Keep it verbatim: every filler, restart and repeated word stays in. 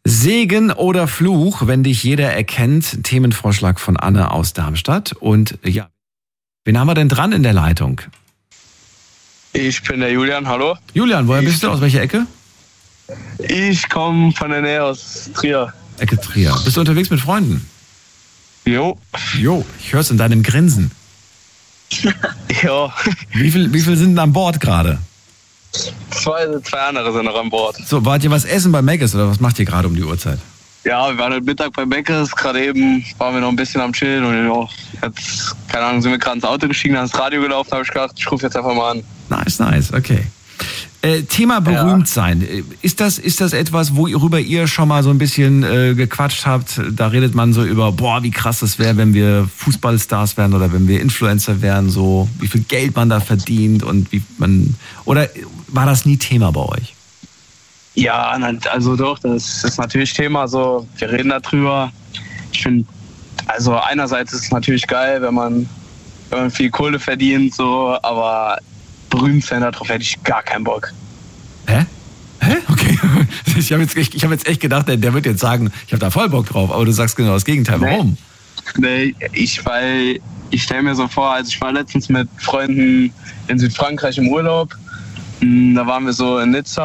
Segen oder Fluch, wenn dich jeder erkennt. Themenvorschlag von Anne aus Darmstadt. Und ja, wen haben wir denn dran in der Leitung? Ich bin der Julian, hallo. Julian, woher ich, bist du? Aus welcher Ecke? Ich komme von der Nähe aus Trier. Ecke Trier. Bist du unterwegs mit Freunden? Jo. Jo, ich hör's in deinem Grinsen. Ja. Wie viel, wie viel sind denn an Bord gerade? Zwei, zwei andere sind noch an Bord. So, wart ihr was essen bei Mc's oder was macht ihr gerade um die Uhrzeit? Ja, wir waren heute Mittag bei Mc's, gerade eben waren wir noch ein bisschen am Chillen und ja, jetzt, keine Ahnung, sind wir gerade ins Auto gestiegen, ans Radio gelaufen, habe ich gedacht, ich rufe jetzt einfach mal an. Nice, nice, okay. Äh, Thema berühmt sein. Ist das, ist das etwas, worüber ihr schon mal so ein bisschen äh, gequatscht habt? Da redet man so über, boah, wie krass das wäre, wenn wir Fußballstars wären oder wenn wir Influencer wären, so wie viel Geld man da verdient und wie man, oder war das nie Thema bei euch? Ja, also doch, das ist natürlich Thema, so, wir reden darüber. Ich finde, also einerseits ist es natürlich geil, wenn man, wenn man viel Kohle verdient, so, aber berühmt sein, darauf hätte ich gar keinen Bock. Hä? Hä? Okay. Ich habe jetzt, ich hab jetzt echt gedacht, der, der wird jetzt sagen, ich habe da voll Bock drauf, aber du sagst genau das Gegenteil. Warum? Nee, ich, weil ich stelle mir so vor, also ich war letztens mit Freunden in Südfrankreich im Urlaub, da waren wir so in Nizza.